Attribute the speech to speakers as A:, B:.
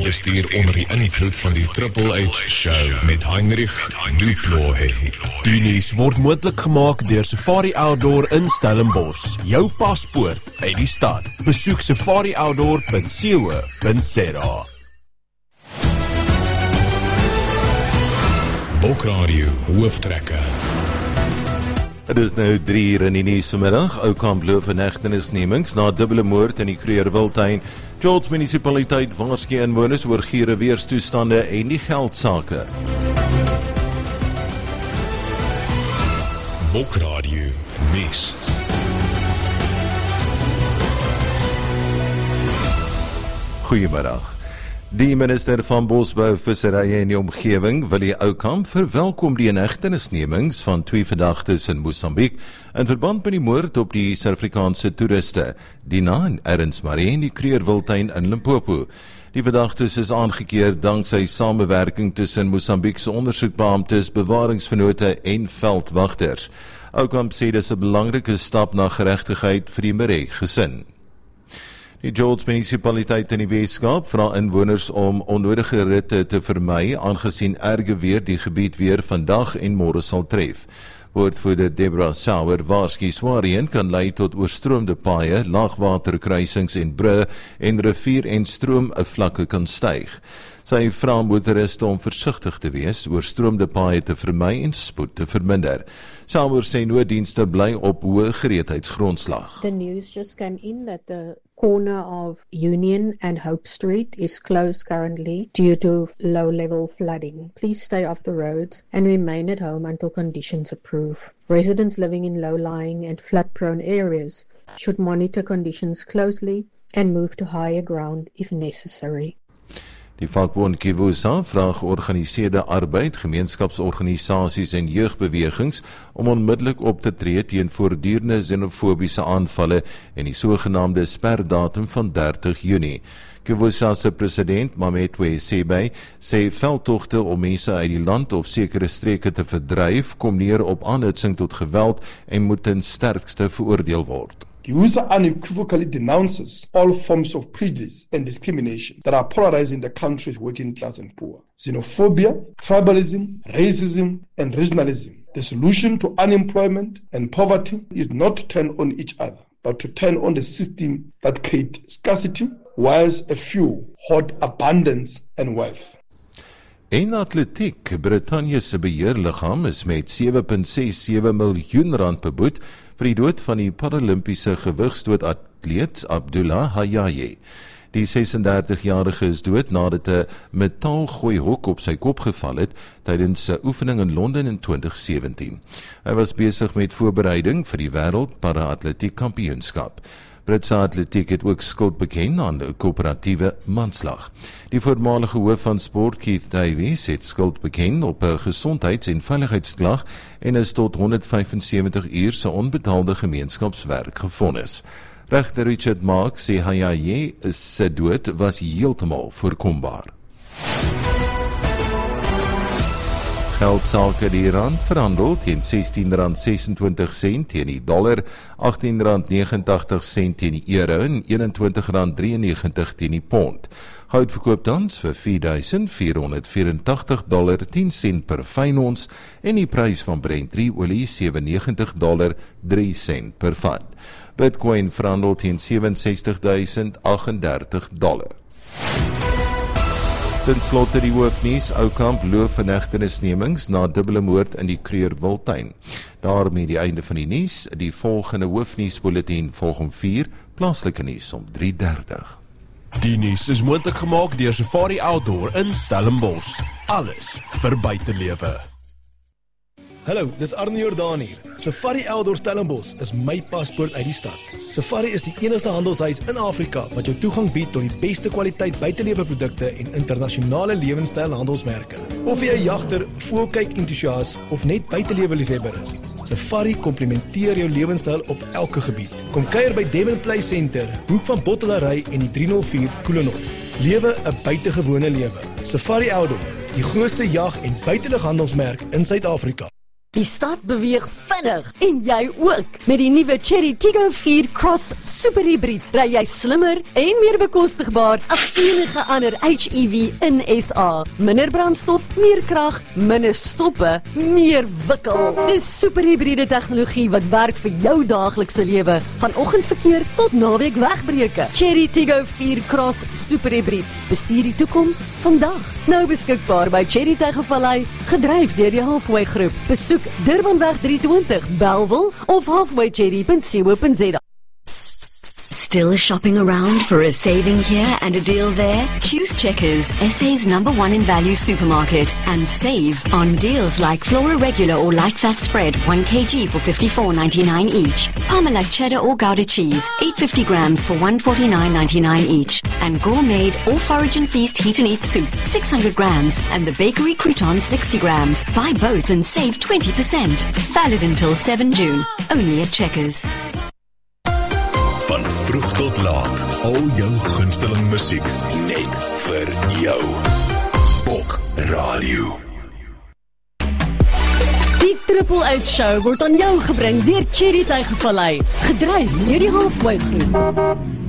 A: bestuur onder die invloed van die Triple H Show met Heinrich Duplohe.
B: Die nuus word moontlik gemaak deur Safari Outdoor in Stellenbosch. Jou paspoort uit die stad. Besoek safarioutdoor.co.za.
A: Bokradio hooftrekke.
C: Het is nou 3 uur in die nuus vanmiddag. Oukamp loof inhegtenisnemings na dubbele moord in die Krugerwildtuin. George munisipaliteit waarsku inwoners oor giere weerstoestande en die geldsake.
A: Bokradio nuus.
C: Goeiemiddag. Die minister van Bosbou, Visserye en die omgewing, Willie Oukamp, verwelkom die inhegtenisnemings van 2 verdagtes in Mosambiek in verband met die moord op die Suid-Afrikaanse toeriste, Dina en Ernst Marie in die Krugerwildtuin in Limpopo. Die verdagtes is aangekeer danksy samewerking tussen Mosambiekse ondersoekbeamptes, bewaringsvennote en veldwagters. Oukamp sê dis 'n belangrike stap na geregtigheid vir die Maree gesin. Die George munisipaliteit in die Weskaap vra inwoners om onnodige ritte te vermy, aangesien erge weer die gebied weer vandag en môre sal tref. Woordvoerder Deborah Sauer waarsku swaar reën kan lei tot oorstroomde paaie, laagwaterkruisings en brûe en rivier- en stroomvlakke kan styg. Sy vra motoriste om versigtig te wees, oorstroomde paaie te vermy en spoed te verminder. Sauer sê nooddienste bly op hoë gereedheidsgrondslag.
D: The news just came in that the corner of Union and Hope Street is closed currently due to low-level flooding. Please stay off the roads and remain at home until conditions improve. Residents living in low-lying and flood-prone areas should monitor conditions closely and move to higher ground if necessary.
C: Die vakbond Kivusa vra georganiseerde arbeid, gemeenskapsorganisasies en jeugbewegings om onmiddellik op te tree teen voortdurende xenofobiese aanvalle en die sogenaamde sperdatum van 30 Junie. Kivusa se president Mametwe Sebe sê veldtogte om mense uit die land of sekere streke te verdryf kom neer op aanhitsing tot geweld en moet ten sterkste veroordeel word.
E: Kivusa unequivocally denounces all forms of prejudice and discrimination that are polarizing the country's working class and poor. Xenophobia, tribalism, racism, and regionalism. The solution to unemployment and poverty is not to turn on each other, but to turn on the system that creates scarcity, whilst a few hoard abundance and wealth.
C: En atletiek, Brittanje se beheerliggaam is met 7,67 miljoen rand beboet vir die dood van die Paralimpiese gewigstootatleet Abdullah Hayaye. Die 36-jarige is dood nadat 'n metaalgooihok op sy kop geval het tydens 'n oefening in Londen in 2017. Hy was besig met voorbereiding vir die wêreld para-atletiek kampioenskap. Britse atletiek het ook skuld beken aan 'n koöperatiewe manslag. Die voormalige hoof van sport, Keith Davies, het skuld beken op 'n gesondheids- en veiligheidsklag en is tot 175 uur se onbetaalde gemeenskapswerk gevonnis. Regter Richard Mark sê Hayaye se dood was heeltemal voorkombaar. Geldsake die rand verhandel teen R16.26 teen die dollar, R18.89 teen die euro en R21.93 teen die pond. Goud verkoop tans vir $4,484.10 per fyn ons en die prys van Brent olie $97.03 per vat. Bitcoin verhandel teen $67.038. Ten slotte die hoofnuus, Oukamp loof inhegtenisnemings na dubbele moord in die Krugerwildtuin. Daarmee die einde van die nuus, die volgende hoofnuusbulletin volg om 4, plaaslike nuus om 3:30.
B: Die nuus is moontlik gemaak deur Safari Outdoor in Stellenbosch. Alles vir buitelewe.
F: Hallo, dis Arnie Jordaan hier. Safari Outdoor Stellenbosch is my paspoort uit die stad. Safari is die enigste handelshuis in Afrika wat jou toegang bied tot die beste kwaliteit buiteleweprodukte en internasionale lewenstyl handelsmerke. Of jy 'n jagter, voelkyk entoesias of net buiteleweliefhebber is, Safari komplementeer jou lewenstyl op elke gebied. Kom kuier by Devon Play Center, hoek van Bottelary en die 304 Koelenhof. Lewe 'n buitengewone lewe. Safari Outdoor, die grootste jag- en buitelighandelsmerk in Suid-Afrika.
G: Die stad beweeg vinnig en jy ook. Met die nuwe Chery Tiggo 4 Cross Super Hybrid ry jy slimmer en meer bekostigbaar as enige ander HEV in SA. Minder brandstof, meer krag, minder stoppe, meer wikkel. Dis super hybride tegnologie wat werk vir jou daaglikse lewe, van oggendverkeer tot naweek wegbreuke. Chery Tiggo 4 Cross Super Hybrid. Bestuur die toekoms vandag. Nou beskikbaar by Chery Tygervallei, gedryf deur die Halfway Groep. Besoek Durbanweg 320, Bellville of halfwaycherry.co.za.
H: Still shopping around for a saving here and a deal there? Choose Checkers, SA's #1 in value supermarket, and save on deals like Flora Regular or Light Fat Spread, 1 kg for $54.99 each. Parmalat cheddar or Gouda cheese, 850 grams for $149.99 each. And Gourmet or Forage and Feast Heat and Eat soup, 600 grams, and the Bakery Crouton 60 grams. Buy both and save 20%. Valid until 7 June. Only at Checkers.
A: Van vroeg tot laat, al jou gunsteling musiek, net vir jou. Bok Radio.
G: Die Triple H Show word aan jou gebring deur Chery Tygervallei, gedryf deur die Halfway Groep.